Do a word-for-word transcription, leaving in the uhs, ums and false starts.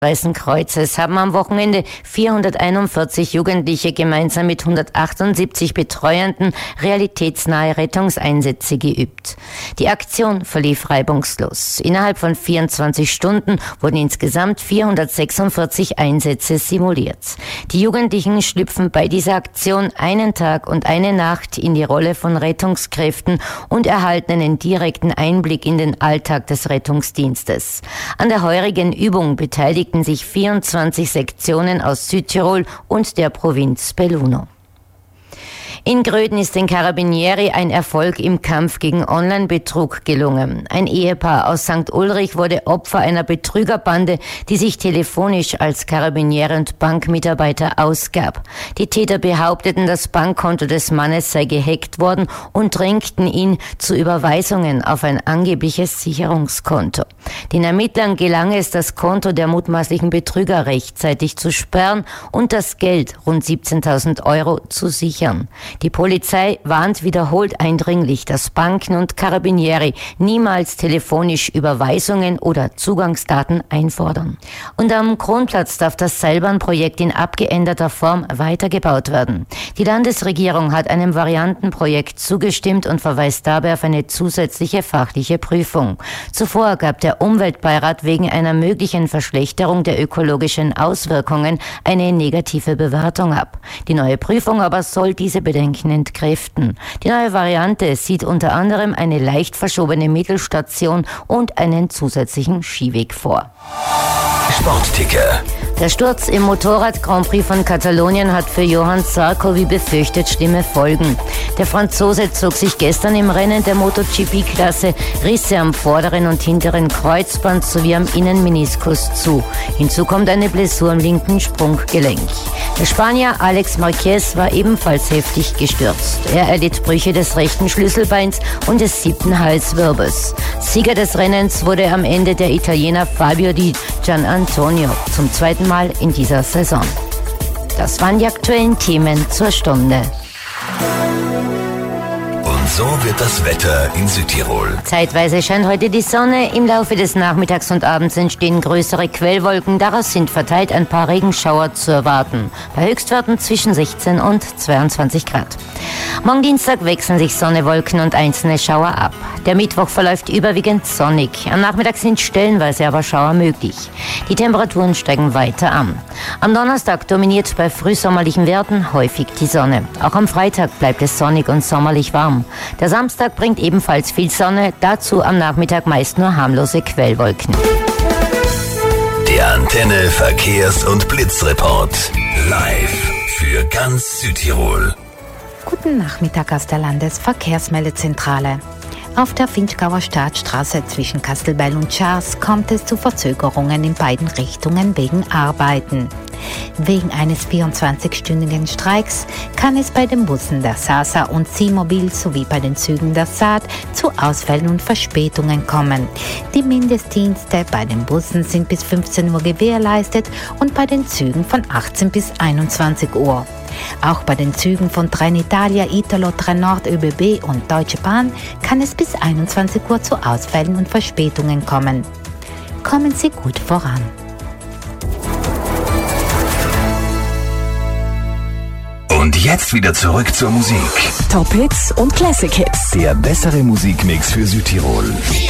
Weißen Kreuzes haben am Wochenende vierhunderteinundvierzig Jugendliche gemeinsam mit hundertachtundsiebzig Betreuenden realitätsnahe Rettungseinsätze geübt. Die Aktion verlief reibungslos. Innerhalb von vierundzwanzig Stunden wurden insgesamt vierhundertsechsundvierzig Einsätze simuliert. Die Jugendlichen schlüpfen bei dieser Aktion einen Tag und eine Nacht in die Rolle von Rettungskräften und erhalten einen direkten Einblick in den Alltag des Rettungsdienstes. An der heurigen Übung beteiligten sich vierundzwanzig Sektionen aus Südtirol und der Provinz Belluno. In Gröden ist den Carabinieri ein Erfolg im Kampf gegen Online-Betrug gelungen. Ein Ehepaar aus Sankt Ulrich wurde Opfer einer Betrügerbande, die sich telefonisch als Carabinieri und Bankmitarbeiter ausgab. Die Täter behaupteten, das Bankkonto des Mannes sei gehackt worden und drängten ihn zu Überweisungen auf ein angebliches Sicherungskonto. Den Ermittlern gelang es, das Konto der mutmaßlichen Betrüger rechtzeitig zu sperren und das Geld, rund siebzehntausend Euro, zu sichern. Die Polizei warnt wiederholt eindringlich, dass Banken und Carabinieri niemals telefonisch Überweisungen oder Zugangsdaten einfordern. Und am Kronplatz darf das Seilbahnprojekt in abgeänderter Form weitergebaut werden. Die Landesregierung hat einem Variantenprojekt zugestimmt und verweist dabei auf eine zusätzliche fachliche Prüfung. Zuvor gab der Umweltbeirat wegen einer möglichen Verschlechterung der ökologischen Auswirkungen eine negative Bewertung ab. Die neue Prüfung aber soll diese Bedenken entkräften. Die neue Variante sieht unter anderem eine leicht verschobene Mittelstation und einen zusätzlichen Skiweg vor. Sportticker. Der Sturz im Motorrad-Grand Prix von Katalonien hat für Johann Zarco wie befürchtet schlimme Folgen. Der Franzose zog sich gestern im Rennen der MotoGP-Klasse Risse am vorderen und hinteren Kreuzband sowie am Innenmeniskus zu. Hinzu kommt eine Blessur am linken Sprunggelenk. Der Spanier Alex Marquez war ebenfalls heftig gestürzt. Er erlitt Brüche des rechten Schlüsselbeins und des siebten Halswirbels. Sieger des Rennens wurde am Ende der Italiener Fabio Di Gianantonio, zum zweiten Mal in dieser Saison. Das waren die aktuellen Themen zur Stunde. Und so wird das Wetter in Südtirol. Zeitweise scheint heute die Sonne. Im Laufe des Nachmittags und Abends entstehen größere Quellwolken. Daraus sind verteilt ein paar Regenschauer zu erwarten. Bei Höchstwerten zwischen sechzehn und zweiundzwanzig Grad. Morgen Dienstag wechseln sich Sonne, Wolken und einzelne Schauer ab. Der Mittwoch verläuft überwiegend sonnig. Am Nachmittag sind stellenweise aber Schauer möglich. Die Temperaturen steigen weiter an. Am Donnerstag dominiert bei frühsommerlichen Werten häufig die Sonne. Auch am Freitag bleibt es sonnig und sommerlich warm. Der Samstag bringt ebenfalls viel Sonne, dazu am Nachmittag meist nur harmlose Quellwolken. Der Antenne Verkehrs- und Blitzreport. Live für ganz Südtirol. Guten Nachmittag aus der Landesverkehrsmeldezentrale. Auf der Vinchgauer Staatsstraße zwischen Kastelbell und Schaas kommt es zu Verzögerungen in beiden Richtungen wegen Arbeiten. Wegen eines vierundzwanzigstündigen Streiks kann es bei den Bussen der Sasa und Seamobil sowie bei den Zügen der Saat zu Ausfällen und Verspätungen kommen. Die Mindestdienste bei den Bussen sind bis fünfzehn Uhr gewährleistet und bei den Zügen von achtzehn bis einundzwanzig Uhr. Auch bei den Zügen von Trenitalia, Italo, Trenord, ÖBB und Deutsche Bahn kann es bis einundzwanzig Uhr zu Ausfällen und Verspätungen kommen. Kommen Sie gut voran. Und jetzt wieder zurück zur Musik. Top Hits und Classic Hits. Der bessere Musikmix für Südtirol.